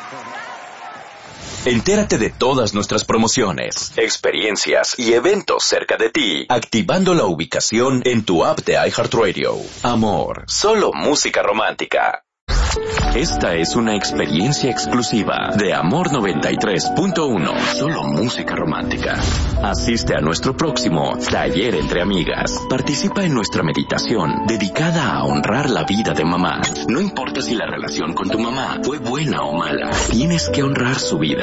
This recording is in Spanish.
Entérate de todas nuestras promociones, experiencias y eventos cerca de ti, activando la ubicación en tu app de iHeartRadio. Amor, solo música romántica. Esta es una experiencia exclusiva de Amor 93.1, solo música romántica. Asiste a nuestro próximo Taller entre Amigas. Participa en nuestra meditación dedicada a honrar la vida de mamá. No importa si la relación con tu mamá fue buena o mala, tienes que honrar su vida.